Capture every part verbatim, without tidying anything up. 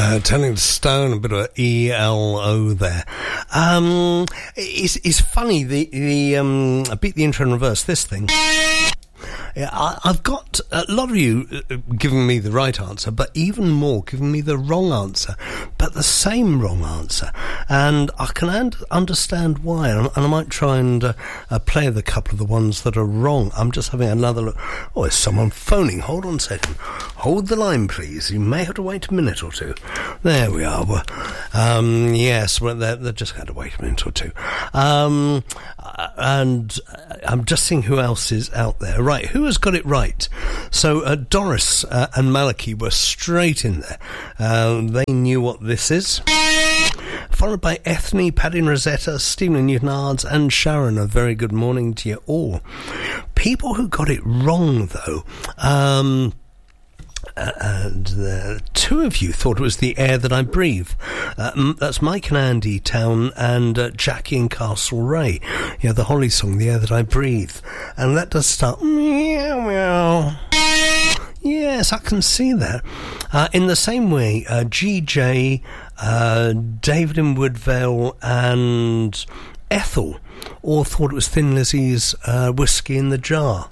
Uh, Turning to Stone, a bit of E L O there. Um, it's, it's funny, the, the, um, I beat the intro in reverse, this thing. Yeah, I, I've got a lot of you giving me the right answer, but even more giving me the wrong answer, but the same wrong answer. And I can and understand why, and, and I might try and uh, uh, play the couple of the ones that are wrong. I'm just having another look. Oh, is someone phoning? Hold on a second. Hold the line, please. You may have to wait a minute or two. There we are. Um, yes, well, they're, they're just going to wait a minute or two. Um, and I'm just seeing who else is out there. Right, who has got it right? So uh, Doris uh, and Malachi were straight in there. Uh, they knew what this is. Followed by Ethne, Paddy and Rosetta, Stephen and Newton-Ards, and Sharon. A very good morning to you all. People who got it wrong, though, um... Uh, and uh, two of you thought it was The Air That I Breathe. Uh, that's Mike and Andy Town and uh, Jackie and Castlereagh. Yeah, the Holly song, The Air That I Breathe. And that does start meow meow. Yes, I can see that. Uh, in the same way, uh, G J, uh, David in Woodvale and Ethel all thought it was Thin Lizzy's uh, Whiskey in the Jar.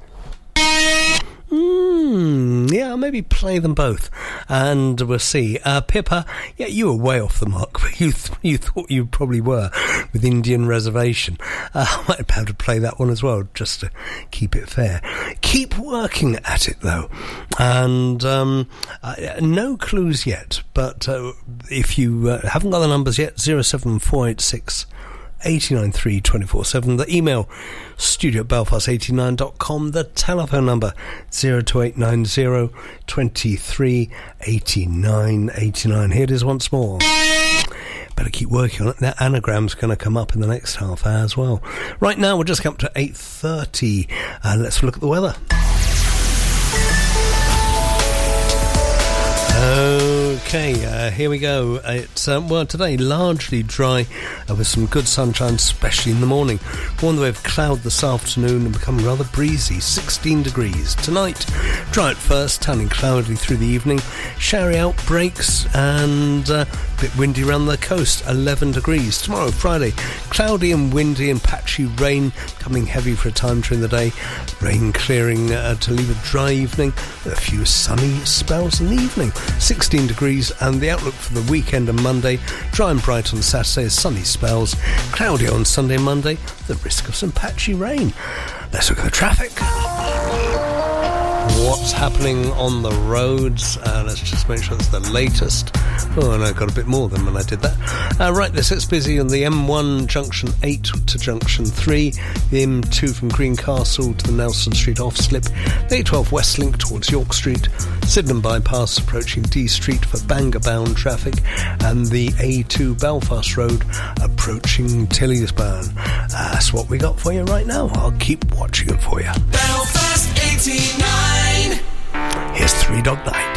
Hmm, yeah, maybe play them both, and we'll see. Uh, Pippa, yeah, you were way off the mark, but you th- you thought you probably were with Indian Reservation. Uh, I might have to play that one as well, just to keep it fair. Keep working at it, though, and um, uh, no clues yet, but uh, if you uh, haven't got the numbers yet, zero seven four eight six eight nine three two four seven, the email studio at belfast eighty-nine dot com, the telephone number zero two eight nine zero two three eight nine eight nine. Here it is once more. Better keep working on it. That anagram's going to come up in the next half hour as well. Right now we're just come up to eight thirty, and let's look at the weather. Okay, uh, here we go. It's, um, well, today largely dry uh, with some good sunshine, especially in the morning. On the way of cloud this afternoon and becoming rather breezy, sixteen degrees. Tonight, dry at first, turning cloudy through the evening, showery outbreaks and uh, a bit windy around the coast, eleven degrees. Tomorrow, Friday, cloudy and windy and patchy rain, coming heavy for a time during the day. Rain clearing uh, to leave a dry evening, with a few sunny spells in the evening. sixteen degrees, and the outlook for the weekend and Monday, dry and bright on Saturday, sunny spells, cloudy on Sunday and Monday, the risk of some patchy rain. Let's look at the traffic. What's happening on the roads? Uh, let's just make sure it's the latest. Oh, and I got a bit more than when I did that. Uh, right, this it's busy on the M one junction eight to junction three, the M two from Greencastle to the Nelson Street off-slip, the A twelve Westlink towards York Street, Sydenham Bypass approaching D Street for Bangor-bound traffic, and the A two Belfast Road approaching Tillysburn. Uh, that's what we got for you right now. I'll keep watching it for you. Belfast eighty-nine. Here's Three Dog Night.